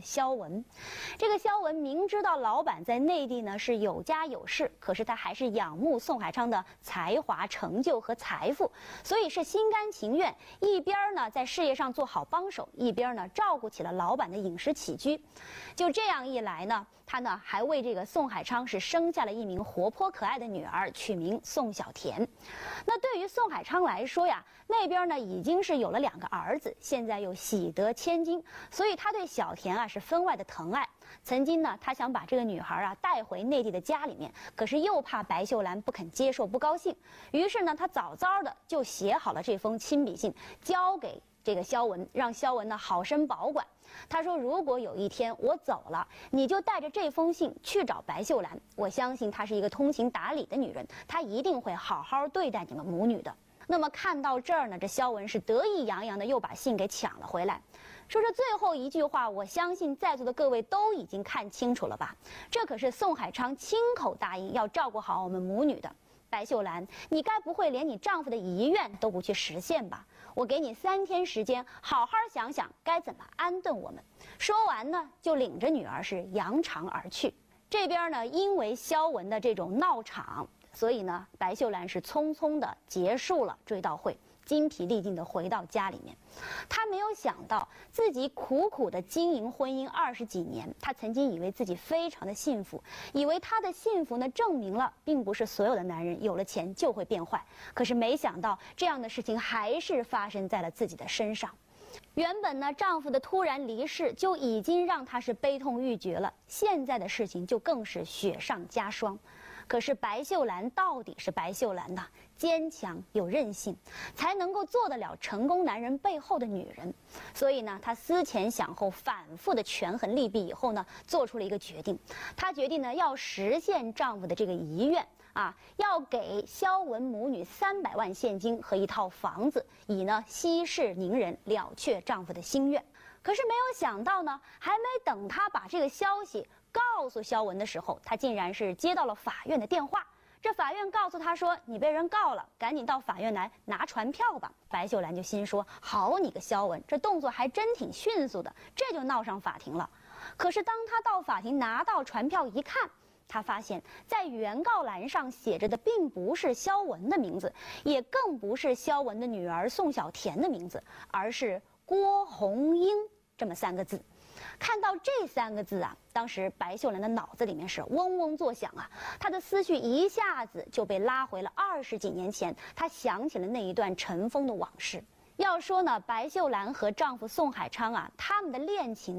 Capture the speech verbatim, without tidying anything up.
肖文。这个肖文明知道老板在内地呢是有家有室，可是他还是仰慕宋海昌的才华、成就和财富，所以是心甘情愿，一边呢在事业上做好帮手，一边呢照顾起了老板的饮食起居。就这样一来呢，他呢还为这个宋海昌是生下了一名活泼可爱的女儿，取名宋小田。那对于宋海昌来说呀，那边呢已经是有了两个儿子，现在又喜得千金，所以他对小田啊是分外的疼爱。曾经呢，他想把这个女孩啊带回内地的家里面，可是又怕白秀兰不肯接受，不高兴，于是呢，他早早的就写好了这封亲笔信，交给这个肖文，让肖文呢好生保管。他说，如果有一天我走了，你就带着这封信去找白秀兰，我相信她是一个通情达理的女人，她一定会好好对待你们母女的。那么看到这儿呢，这肖文是得意洋洋的又把信给抢了回来，说这最后一句话，我相信在座的各位都已经看清楚了吧？这可是宋海昌亲口答应要照顾好我们母女的。白秀兰，你该不会连你丈夫的遗愿都不去实现吧？我给你三天时间，好好想想该怎么安顿我们。说完呢，就领着女儿是扬长而去。这边呢，因为肖文的这种闹场，所以呢，白秀兰是匆匆的结束了追悼会，精疲力尽的回到家里面。她没有想到自己苦苦的经营婚姻二十几年，她曾经以为自己非常的幸福，以为她的幸福呢证明了并不是所有的男人有了钱就会变坏，可是没想到这样的事情还是发生在了自己的身上。原本呢，丈夫的突然离世就已经让她是悲痛欲绝了，现在的事情就更是雪上加霜。可是白秀兰到底是白秀兰呐，坚强有韧性，才能够做得了成功男人背后的女人。所以呢，她思前想后，反复的权衡利弊以后呢，做出了一个决定。她决定呢，要实现丈夫的这个遗愿啊，要给肖文母女三百万现金和一套房子，以呢息事宁人，了却丈夫的心愿。可是没有想到呢，还没等她把这个消息告诉肖文的时候，她竟然是接到了法院的电话。这法院告诉她说，你被人告了，赶紧到法院来拿传票吧。白秀兰就心说，好你个肖文，这动作还真挺迅速的，这就闹上法庭了。可是当她到法庭拿到传票一看，她发现在原告栏上写着的并不是肖文的名字，也更不是肖文的女儿宋小田的名字，而是郭红英这么三个字。看到这三个字啊，当时白秀兰的脑子里面是嗡嗡作响啊，她的思绪一下子就被拉回了二十几年前，她想起了那一段尘封的往事。要说呢，白秀兰和丈夫宋海昌啊，他们的恋情呢